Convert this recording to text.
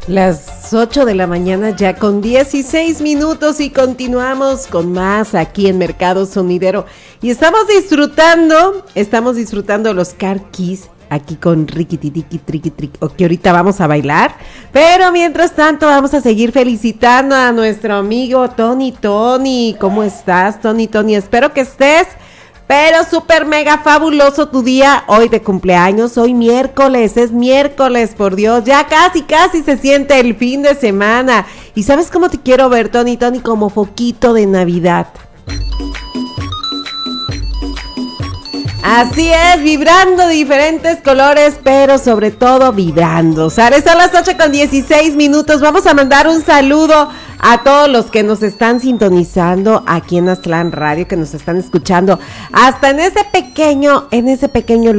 Las 8 de la mañana ya con 16 minutos y continuamos con más aquí en Mercado Sonidero. Y estamos disfrutando los Car Keys aquí con Riquititiki Triqui Triqui, que ahorita vamos a bailar. Pero mientras tanto vamos a seguir felicitando a nuestro amigo Tony. ¿Cómo estás, Tony? Espero que estés pero súper mega fabuloso tu día hoy de cumpleaños. Hoy es miércoles, por Dios, ya casi se siente el fin de semana. ¿Y sabes cómo te quiero ver, Tony? Como foquito de Navidad. Así es, vibrando de diferentes colores, pero sobre todo vibrando. ¿Sale? Son las 8:16 minutos. Vamos a mandar un saludo a todos los que nos están sintonizando aquí en Aztlán Radio, que nos están escuchando hasta en ese pequeño